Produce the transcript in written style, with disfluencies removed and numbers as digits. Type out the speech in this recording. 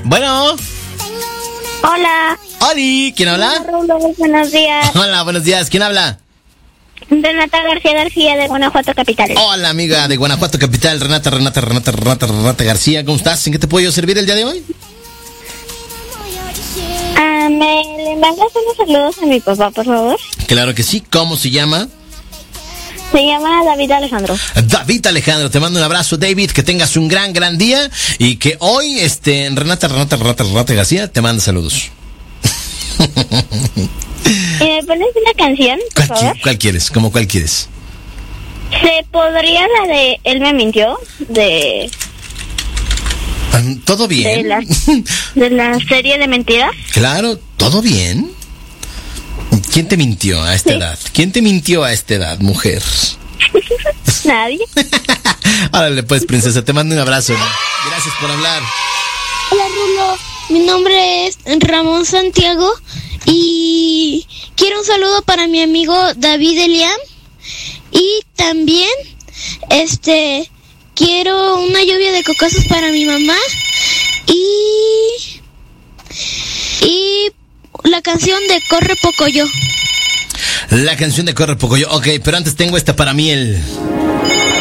Bueno. Hola. Oli, ¿quién habla? Hola, Rulo, buenos días. Hola, buenos días. ¿Quién habla? Renata García de Guanajuato Capital. Hola, amiga de Guanajuato Capital, Renata García. ¿Cómo estás? ¿En qué te puedo yo servir el día de hoy? ¿Me le mandas unos saludos a mi papá, por favor? Claro que sí. ¿Cómo se llama? Se llama David Alejandro. David Alejandro, te mando un abrazo, David, que tengas un gran día y que hoy, Renata García te manda saludos. ¿Y me pones una canción, por favor? ¿Cuál quieres? ¿Cómo cuál quieres? ¿Se podría la de Él me mintió? ¿Todo bien? De la serie de mentiras. Claro, ¿todo bien? ¿Quién te mintió a esta edad? ¿Quién te mintió a esta edad, mujer? Nadie. Órale, pues, princesa, te mando un abrazo. Gracias por hablar. Hola, Rulo. Mi nombre es Ramón Santiago y quiero un saludo para mi amigo David Eliam. Y también, quiero una lluvia de cocazos para mi mamá y la canción de Corre Pocoyo. La canción de Corre Pocoyo. Ok, pero antes tengo esta para mí,